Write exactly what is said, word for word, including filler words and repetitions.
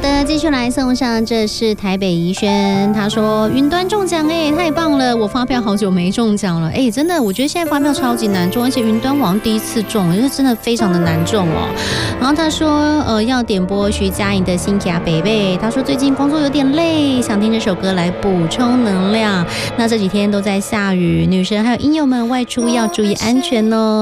的，继续来送上，这是台北宜轩，他说云端中奖哎，太棒了！我发票好久没中奖了，哎，真的，我觉得现在发票超级难中，而且云端网第一次中，因为真的非常的难中哦。然后他说，呃，要点播徐佳莹的《新卡北北》，他说最近工作有点累，想听这首歌来补充能量。那这几天都在下雨，女神还有音友们外出要注意安全哦。